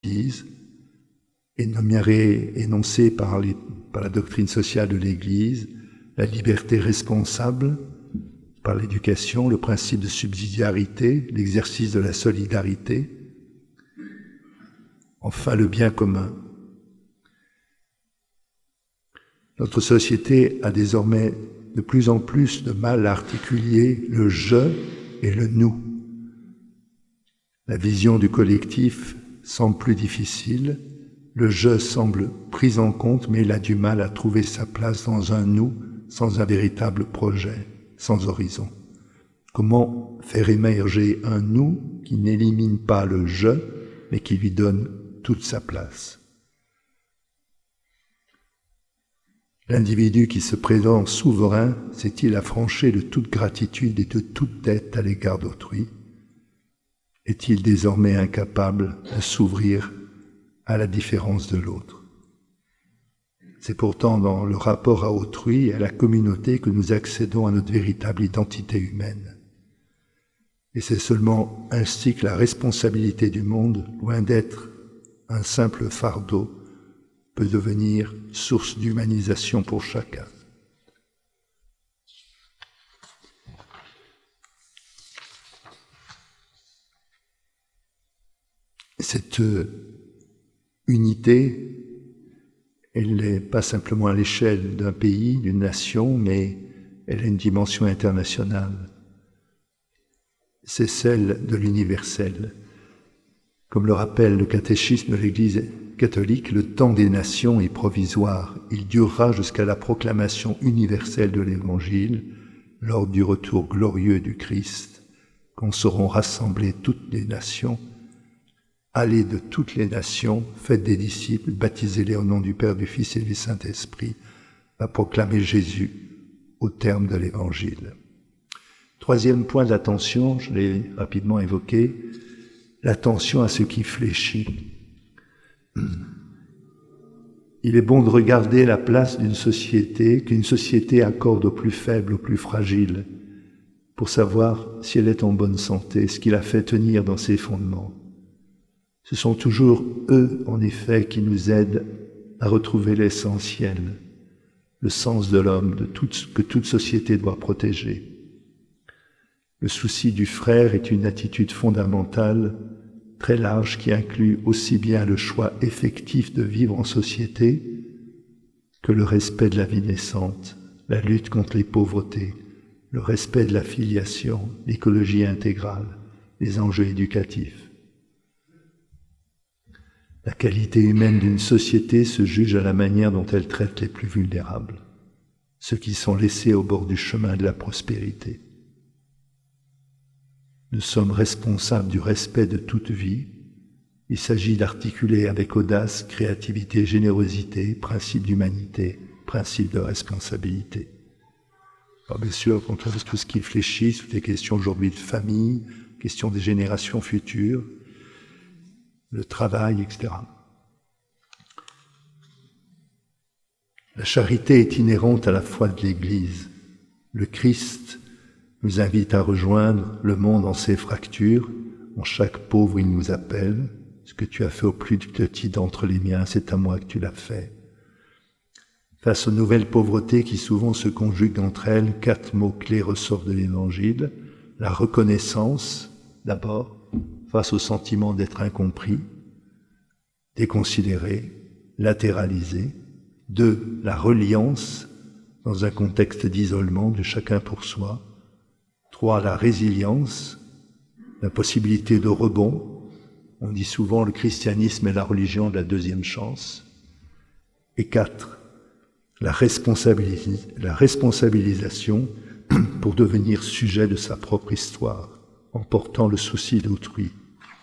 l'Église, énoncée par la doctrine sociale de l'Église, la liberté responsable par l'éducation, le principe de subsidiarité, l'exercice de la solidarité, enfin le bien commun. Notre société a désormais de plus en plus de mal à articuler le « je » et le « nous ». La vision du collectif semble plus difficile, le « je » semble pris en compte, mais il a du mal à trouver sa place dans un « nous » sans un véritable projet, sans horizon. Comment faire émerger un « nous » qui n'élimine pas le « je », mais qui lui donne toute sa place? L'individu qui se prétend souverain s'est-il affranchi de toute gratitude et de toute dette à l'égard d'autrui? Est-il désormais incapable de s'ouvrir à la différence de l'autre? C'est pourtant dans le rapport à autrui et à la communauté que nous accédons à notre véritable identité humaine. Et c'est seulement ainsi que la responsabilité du monde, loin d'être un simple fardeau, peut devenir source d'humanisation pour chacun. Cette unité, elle n'est pas simplement à l'échelle d'un pays, d'une nation, mais elle a une dimension internationale. C'est celle de l'universel. Comme le rappelle le catéchisme de l'Église catholique, le temps des nations est provisoire. Il durera jusqu'à la proclamation universelle de l'Évangile, lors du retour glorieux du Christ, quand seront rassemblées toutes les nations. Allez de toutes les nations, faites des disciples, baptisez-les au nom du Père, du Fils et du Saint-Esprit, va proclamer Jésus au terme de l'Évangile. Troisième point d'attention, je l'ai rapidement évoqué, l'attention à ce qui fléchit. Il est bon de regarder la place d'une société, qu'une société accorde aux plus faibles, aux plus fragiles, pour savoir si elle est en bonne santé, ce qui la fait tenir dans ses fondements. Ce sont toujours eux, en effet, qui nous aident à retrouver l'essentiel, le sens de l'homme, que toute société doit protéger. Le souci du frère est une attitude fondamentale, très large, qui inclut aussi bien le choix effectif de vivre en société que le respect de la vie naissante, la lutte contre les pauvretés, le respect de la filiation, l'écologie intégrale, les enjeux éducatifs. La qualité humaine d'une société se juge à la manière dont elle traite les plus vulnérables, ceux qui sont laissés au bord du chemin de la prospérité. Nous sommes responsables du respect de toute vie. Il s'agit d'articuler avec audace, créativité, générosité, principe d'humanité, principe de responsabilité. Alors bien sûr, quand on voit tout ce qui fléchit, toutes les questions aujourd'hui de famille, questions des générations futures, le travail, etc. La charité est inhérente à la foi de l'Église. Le Christ nous invite à rejoindre le monde en ses fractures. En chaque pauvre, il nous appelle. Ce que tu as fait au plus petit d'entre les miens, c'est à moi que tu l'as fait. Face aux nouvelles pauvretés qui souvent se conjuguent entre elles, 4 mots-clés ressortent de l'Évangile. La reconnaissance, d'abord, face au sentiment d'être incompris, déconsidéré, latéralisé. 2, la reliance, dans un contexte d'isolement de chacun pour soi. 3, la résilience, la possibilité de rebond. On dit souvent le christianisme est la religion de la deuxième chance. Et 4, la responsabilisation pour devenir sujet de sa propre histoire, en portant le souci d'autrui.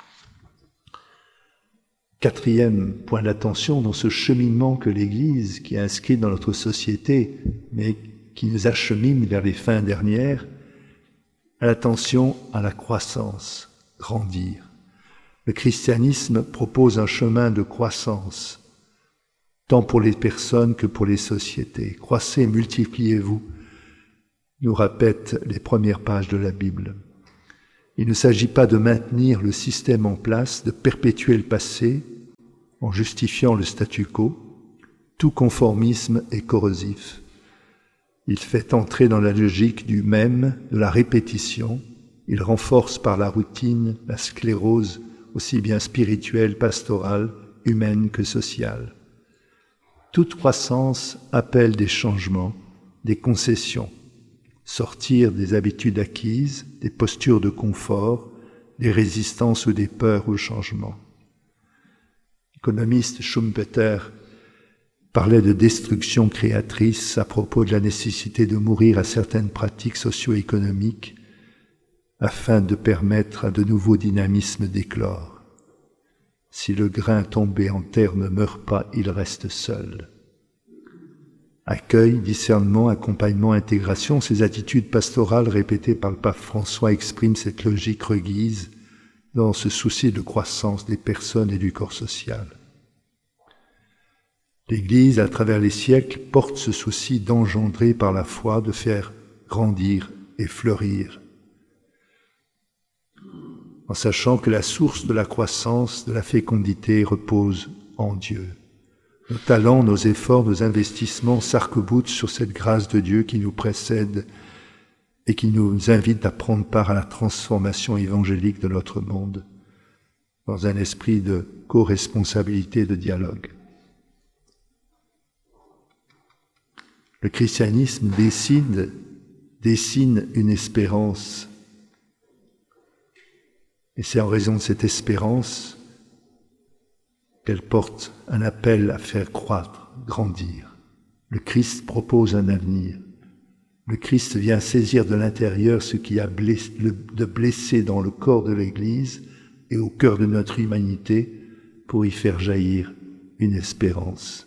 4e point d'attention dans ce cheminement que l'Église, qui est inscrit dans notre société, mais qui nous achemine vers les fins dernières, l'attention à la croissance, grandir. Le christianisme propose un chemin de croissance, tant pour les personnes que pour les sociétés. Croissez, multipliez-vous, nous répètent les premières pages de la Bible. Il ne s'agit pas de maintenir le système en place, de perpétuer le passé, en justifiant le statu quo. Tout conformisme est corrosif. Il fait entrer dans la logique du même, de la répétition. Il renforce par la routine la sclérose aussi bien spirituelle, pastorale, humaine que sociale. Toute croissance appelle des changements, des concessions, sortir des habitudes acquises, des postures de confort, des résistances ou des peurs au changement. L'économiste Schumpeter parlait de destruction créatrice à propos de la nécessité de mourir à certaines pratiques socio-économiques afin de permettre à de nouveaux dynamismes d'éclore. Si le grain tombé en terre ne meurt pas, il reste seul. Accueil, discernement, accompagnement, intégration, ces attitudes pastorales répétées par le pape François expriment cette logique requise dans ce souci de croissance des personnes et du corps social. L'Église, à travers les siècles, porte ce souci d'engendrer par la foi, de faire grandir et fleurir, en sachant que la source de la croissance, de la fécondité repose en Dieu. Nos talents, nos efforts, nos investissements s'arc-boutent sur cette grâce de Dieu qui nous précède et qui nous invite à prendre part à la transformation évangélique de notre monde dans un esprit de co-responsabilité et de dialogue. Le christianisme dessine une espérance. Et c'est en raison de cette espérance qu'elle porte un appel à faire croître, grandir. Le Christ propose un avenir. Le Christ vient saisir de l'intérieur ce qui a de blessé dans le corps de l'Église et au cœur de notre humanité pour y faire jaillir une espérance.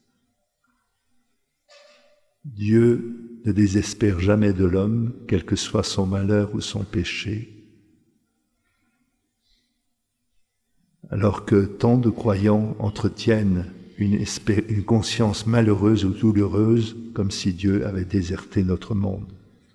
Dieu ne désespère jamais de l'homme, quel que soit son malheur ou son péché, alors que tant de croyants entretiennent une conscience malheureuse ou douloureuse, comme si Dieu avait déserté notre monde.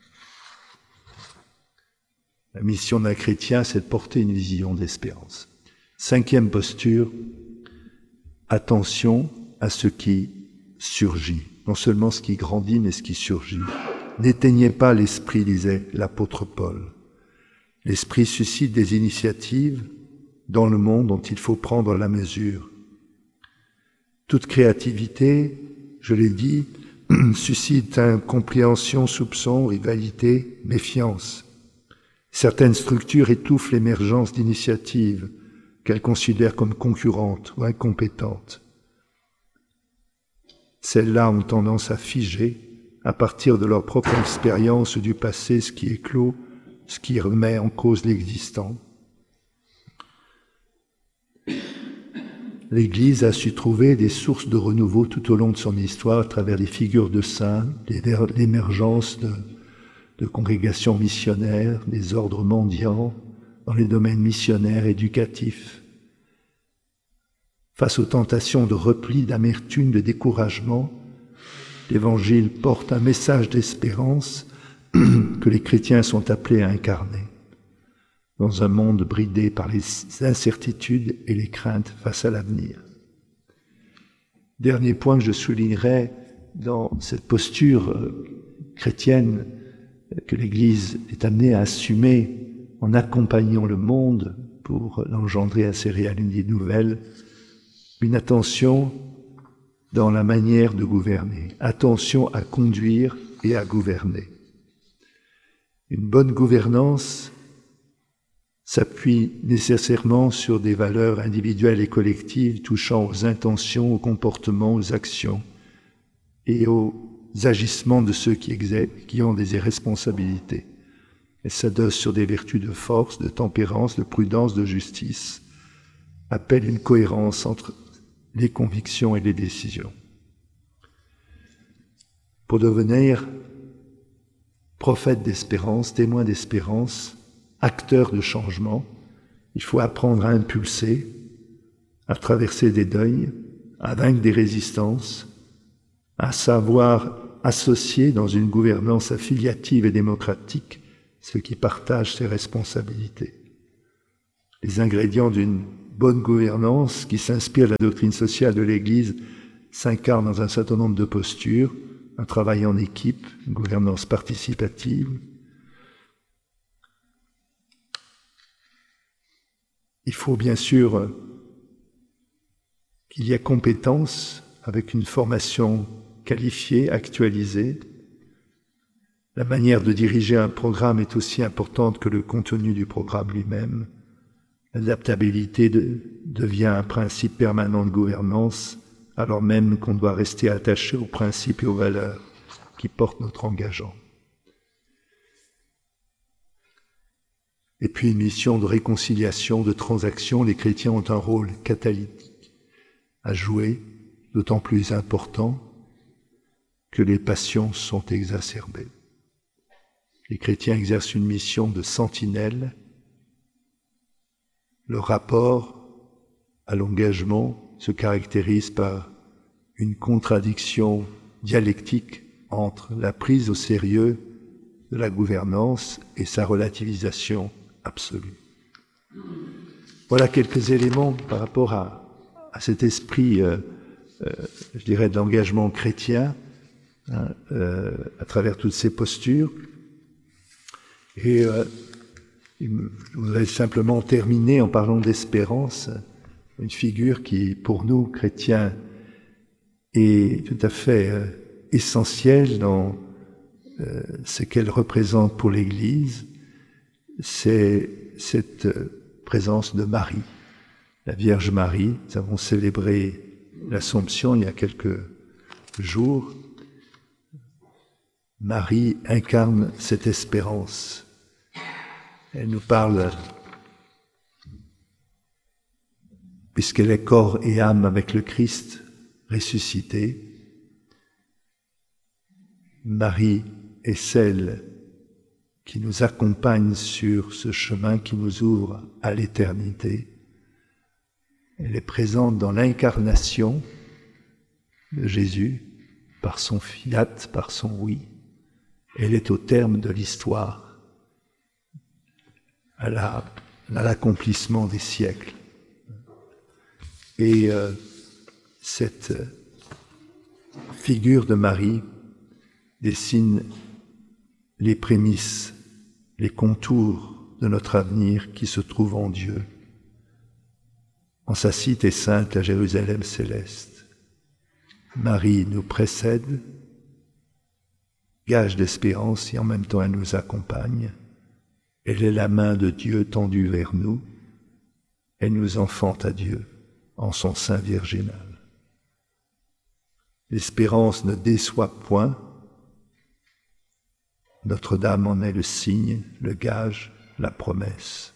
La mission d'un chrétien, c'est de porter une vision d'espérance. 5e posture, attention à ce qui surgit. Non seulement ce qui grandit, mais ce qui surgit. N'éteignez pas l'esprit, disait l'apôtre Paul. L'esprit suscite des initiatives dans le monde dont il faut prendre la mesure. Toute créativité, je l'ai dit, suscite incompréhension, soupçon, rivalité, méfiance. Certaines structures étouffent l'émergence d'initiatives qu'elles considèrent comme concurrentes ou incompétentes. Celles-là ont tendance à figer, à partir de leur propre expérience du passé, ce qui est clos, ce qui remet en cause l'existant. L'Église a su trouver des sources de renouveau tout au long de son histoire à travers les figures de saints, l'émergence de congrégations missionnaires, des ordres mendiants, dans les domaines missionnaires, éducatifs. Face aux tentations de repli, d'amertume, de découragement, l'Évangile porte un message d'espérance que les chrétiens sont appelés à incarner dans un monde bridé par les incertitudes et les craintes face à l'avenir. Dernier point que je soulignerai dans cette posture chrétienne que l'Église est amenée à assumer en accompagnant le monde pour l'engendrer à ses réalités nouvelles, une attention dans la manière de gouverner, attention à conduire et à gouverner. Une bonne gouvernance s'appuie nécessairement sur des valeurs individuelles et collectives touchant aux intentions, aux comportements, aux actions et aux agissements de ceux qui ont des responsabilités. Elle s'adosse sur des vertus de force, de tempérance, de prudence, de justice, appelle une cohérence entre les convictions et les décisions. Pour devenir prophète d'espérance, témoin d'espérance, acteur de changement, il faut apprendre à impulser, à traverser des deuils, à vaincre des résistances, à savoir associer dans une gouvernance affiliative et démocratique ceux qui partagent ses responsabilités. Les ingrédients d'une bonne gouvernance qui s'inspire de la doctrine sociale de l'Église s'incarne dans un certain nombre de postures, un travail en équipe, une gouvernance participative. Il faut bien sûr qu'il y ait compétence avec une formation qualifiée, actualisée. La manière de diriger un programme est aussi importante que le contenu du programme lui-même. L'adaptabilité devient un principe permanent de gouvernance, alors même qu'on doit rester attaché aux principes et aux valeurs qui portent notre engagement. Et puis une mission de réconciliation, de transaction, les chrétiens ont un rôle catalytique à jouer, d'autant plus important que les passions sont exacerbées. Les chrétiens exercent une mission de sentinelle. Le rapport à l'engagement se caractérise par une contradiction dialectique entre la prise au sérieux de la gouvernance et sa relativisation absolue. Voilà quelques éléments par rapport à cet esprit, je dirais, d'engagement chrétien à travers toutes ces postures. Et je voudrais simplement terminer en parlant d'espérance, une figure qui, pour nous, chrétiens, est tout à fait essentielle dans ce qu'elle représente pour l'Église, c'est cette présence de Marie, la Vierge Marie. Nous avons célébré l'Assomption il y a quelques jours. Marie incarne cette espérance. Elle nous parle, puisqu'elle est corps et âme avec le Christ ressuscité. Marie est celle qui nous accompagne sur ce chemin qui nous ouvre à l'éternité. Elle est présente dans l'incarnation de Jésus, par son fiat, par son oui. Elle est au terme de l'histoire, à l'accomplissement des siècles. Et cette figure de Marie dessine les prémices, les contours de notre avenir qui se trouve en Dieu, en sa cité sainte, la Jérusalem céleste. Marie nous précède, gage d'espérance, et en même temps elle nous accompagne. Elle est la main de Dieu tendue vers nous. Elle nous enfante à Dieu en son sein virginal. L'espérance ne déçoit point. Notre-Dame en est le signe, le gage, la promesse.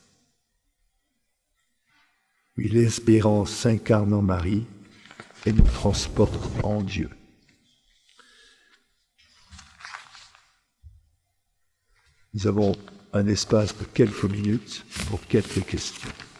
Oui, l'espérance s'incarne en Marie et nous transporte en Dieu. Nous avons un espace de quelques minutes pour quelques questions.